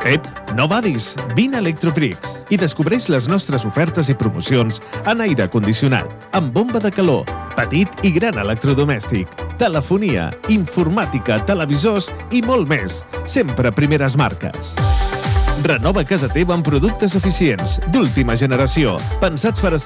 Ep, no badis, vine a Electroprix i descobreix les nostres ofertes i promocions en aire condicionat, amb bomba de calor, petit i gran electrodomèstic, telefonia, informàtica, televisors i molt més, sempre primeres marques. Renova casa teva amb productes eficients, d'última generació, pensats per estar